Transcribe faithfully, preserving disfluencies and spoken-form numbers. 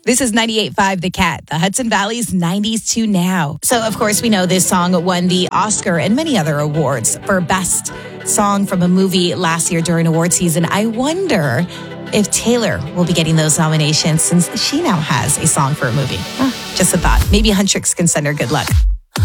This is ninety-eight point five The Cat, the Hudson Valley's nineties to now. So, of course, we know this song won the Oscar and many other awards for Best Song from a Movie last year during award season. I wonder if Taylor will be getting those nominations since she now has a song for a movie. Huh, just a thought. Maybe Huntrix can send her good luck.